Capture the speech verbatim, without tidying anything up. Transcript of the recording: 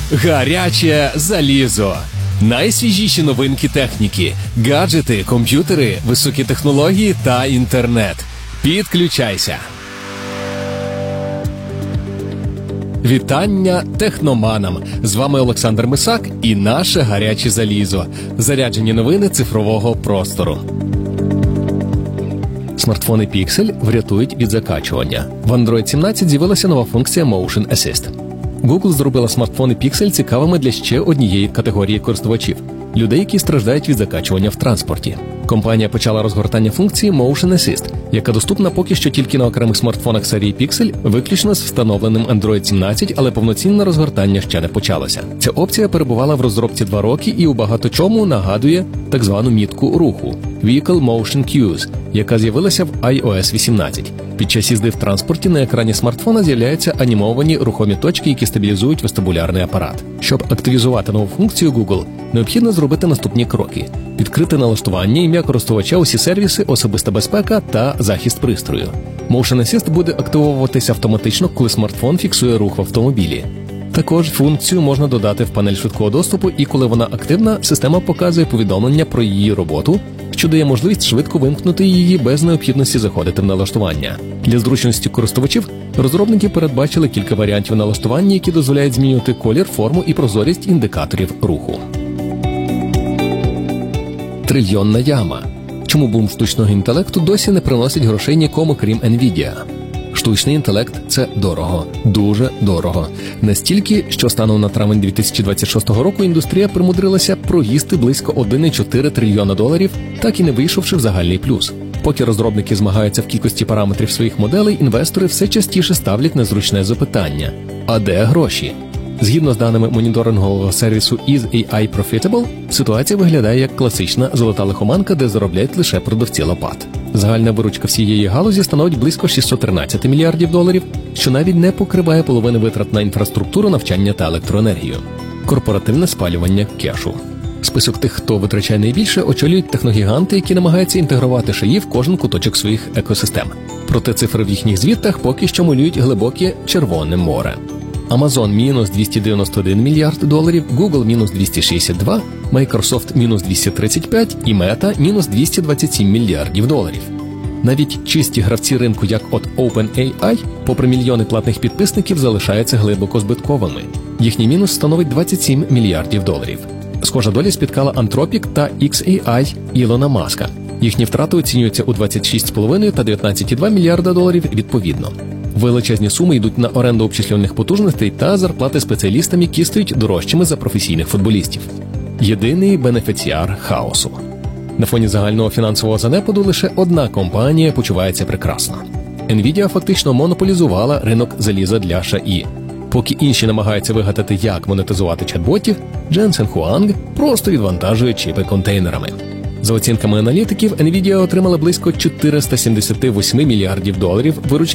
Гаряче залізо. Найсвіжіші новинки техніки, гаджети, комп'ютери, високі технології та інтернет. Підключайся. Вітання техноманам! З вами Олександр Мисак і наше гаряче залізо. Заряджені новини цифрового простору. Смартфони Pixel врятують від закачування. В Android сімнадцять з'явилася нова функція Motion Assist. Google зробила смартфони Pixel цікавими для ще однієї категорії користувачів – людей, які страждають від закачування в транспорті. Компанія почала розгортання функції Motion Assist, яка доступна поки що тільки на окремих смартфонах серії Pixel, виключно з встановленим Android сімнадцять, але повноцінне розгортання ще не почалося. Ця опція перебувала в розробці два роки і у багато чому нагадує так звану мітку руху – Vehicle Motion Cues, яка з'явилася в ай о ес вісімнадцять. Під час їзди в транспорті на екрані смартфона з'являються анімовані рухомі точки, які стабілізують вестибулярний апарат. Щоб активізувати нову функцію Google, необхідно зробити наступні кроки. Відкрити налаштування, ім'я користувача, усі сервіси, особиста безпека та захист пристрою. Motion Assist буде активовуватися автоматично, коли смартфон фіксує рух в автомобілі. Також функцію можна додати в панель швидкого доступу, і коли вона активна, система показує повідомлення про її роботу, що дає можливість швидко вимкнути її без необхідності заходити в налаштування. Для зручності користувачів розробники передбачили кілька варіантів налаштування, які дозволяють змінювати колір, форму і прозорість індикаторів руху. Трильйонна яма. Чому бум штучного інтелекту досі не приносить грошей нікому, крім Nvidia? Штучний інтелект – це дорого. Дуже дорого. Настільки, що станом на травень дві тисячі двадцять шостого року індустрія примудрилася проїсти близько один цілих чотири десятих трильйона доларів, так і не вийшовши в загальний плюс. Поки розробники змагаються в кількості параметрів своїх моделей, інвестори все частіше ставлять незручне запитання – а де гроші? Згідно з даними моніторингового сервісу Is ей ай Profitable, ситуація виглядає як класична золота лихоманка, де заробляють лише продавці лопат. Загальна виручка всієї галузі становить близько шістсот тринадцять мільярдів доларів, що навіть не покриває половини витрат на інфраструктуру, навчання та електроенергію. Корпоративне спалювання кешу. Список тих, хто витрачає найбільше, очолюють техногіганти, які намагаються інтегрувати шиї в кожен куточок своїх екосистем. Проте цифри в їхніх звітах поки що малюють глибоке Червоне море. Amazon – мінус двісті дев'яносто один мільярд доларів, Google – мінус двісті шістдесят два, Microsoft – мінус двісті тридцять п'ять і Meta – мінус двісті двадцять сім мільярдів доларів. Навіть чисті гравці ринку, як от OpenAI, попри мільйони платних підписників, залишаються глибоко збитковими. Їхній мінус становить двадцять сім мільярдів доларів. Схожа доля спіткала Anthropic та ікс ей ай Ілона Маска. Їхні втрати оцінюються у двадцять шість цілих п'ять та дев'ятнадцять цілих два мільярда доларів відповідно. Величезні суми йдуть на оренду обчислювальних потужностей та зарплати спеціалістам, які стають дорожчими за професійних футболістів. Єдиний бенефіціар хаосу. На фоні загального фінансового занепаду лише одна компанія почувається прекрасно. Nvidia фактично монополізувала ринок заліза для ШАІ. Поки інші намагаються вигадати, як монетизувати чат-ботів, Jensen Huang просто відвантажує чіпи контейнерами. За оцінками аналітиків, Nvidia отримала близько чотириста сімдесят вісім мільярдів доларів виручки